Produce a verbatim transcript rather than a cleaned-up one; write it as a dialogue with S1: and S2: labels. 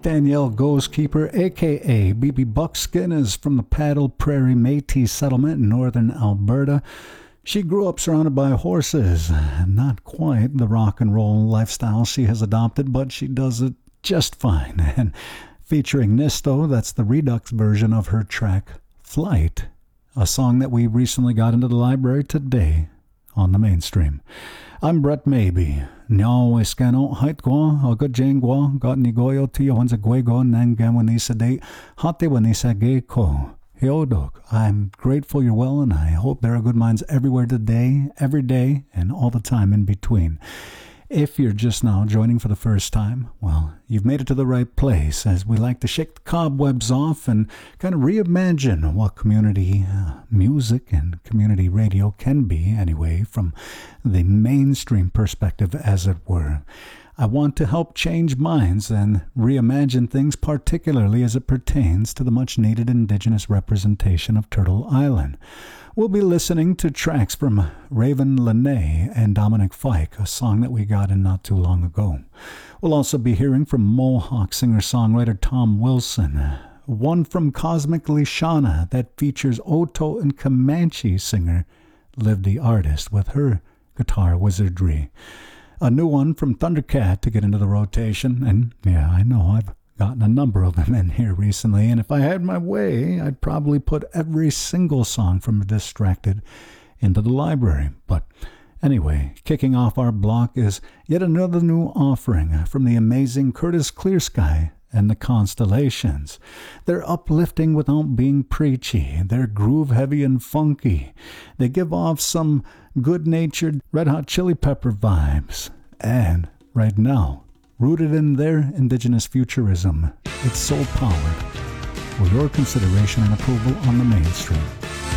S1: Danielle Ghostekeeper, a k a. B B Buckskin, is from the Paddle Prairie Métis settlement in northern Alberta. She grew up surrounded by horses. Not quite the rock and roll lifestyle she has adopted, but she does it just fine. And featuring Nisto, that's the Redux version of her track Flight, a song that we recently got into the library today on the mainstream. I'm Brett Maybe. Nyaw Iskano Haitgwa, Aga Jangwa, Got Nigoyo Tia Wanza Gwego, Nangawanisa Date, Hate Wanisa Geiko. Heodok, I'm grateful you're well, and I hope there are good minds everywhere today, every day, and all the time in between. If you're just now joining for the first time, well, you've made it to the right place, as we like to shake the cobwebs off and kind of reimagine what community uh, music and community radio can be, anyway, from the mainstream perspective, as it were. I want to help change minds and reimagine things, particularly as it pertains to the much-needed Indigenous representation of Turtle Island. We'll be listening to tracks from Raven Lene and Dominic Fike, a song that we got in not too long ago. We'll also be hearing from Mohawk singer-songwriter Tom Wilson, one from Cosmically Shauna that features Oto and Comanche singer Liv the Artist with her guitar wizardry. A new one from Thundercat to get into the rotation, and yeah, I know I've gotten a number of them in here recently, and if I had my way, I'd probably put every single song from Distracted into the library. But anyway, kicking off our block is yet another new offering from the amazing Curtis Clearsky and the Constellations. They're uplifting without being preachy. They're groove-heavy and funky. They give off some good-natured Red Hot Chili Pepper vibes. And right now, rooted in their Indigenous futurism, it's soul-powered, with your consideration and approval on the mainstream.